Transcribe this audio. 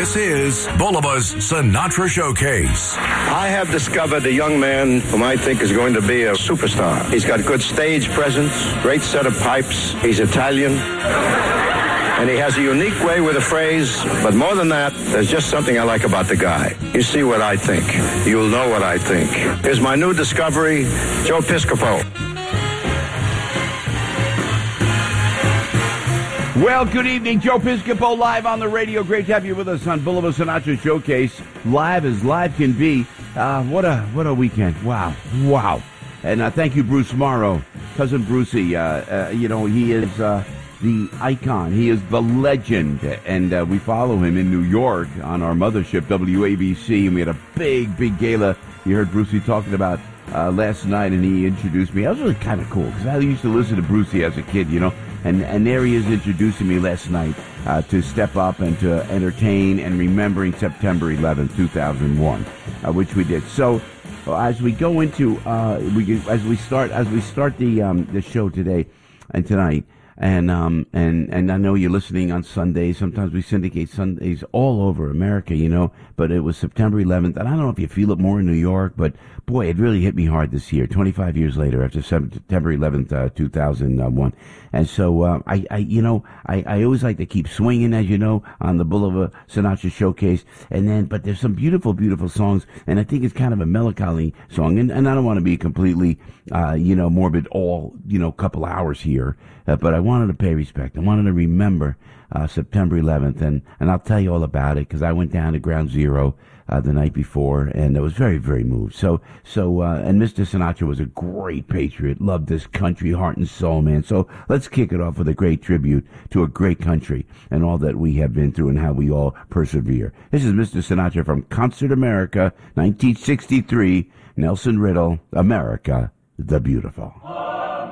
This is Bulliva's Sinatra Showcase. I have discovered a young man whom I think is going to be a superstar. He's got good stage presence, great set of pipes. He's Italian. And he has a unique way with a phrase. But more than that, there's just something I like about the guy. You see what I think. You'll know what I think. Here's my new discovery, Joe Piscopo. Well, good evening. Joe Piscopo live on the radio. Great to have you with us on Bulliva Sinatra Showcase. Live as live can be. What a weekend. Wow. And thank you, Bruce Morrow. Cousin Brucey, he is the icon. He is the legend. And we follow him in New York on our mothership, WABC. And we had a big gala. You heard Brucey talking about last night, and he introduced me. That was really kind of cool, because I used to listen to Brucey as a kid, And there he is introducing me last night to step up and to entertain and remembering September 11th, 2001, which we did. So as we go into as we start the show today and tonight, and I know you're listening on Sundays. Sometimes we syndicate Sundays all over America, But it was September 11th, and I don't know if you feel it more in New York, but boy, it really hit me hard this year. 25 years later, after September 11th, 2001, and so I always like to keep swinging, as you know, on the Bulliva Sinatra Showcase, but there's some beautiful songs, and I think it's kind of a melancholy song, and I don't want to be completely morbid all couple hours here, but I wanted to pay respect. I wanted to remember September 11th, and I'll tell you all about it, because I went down to Ground Zero the night before, and I was very, very moved. So, and Mr. Sinatra was a great patriot, loved this country, heart and soul, man. So let's kick it off with a great tribute to a great country and all that we have been through and how we all persevere. This is Mr. Sinatra from Concert America, 1963, Nelson Riddle, America the Beautiful.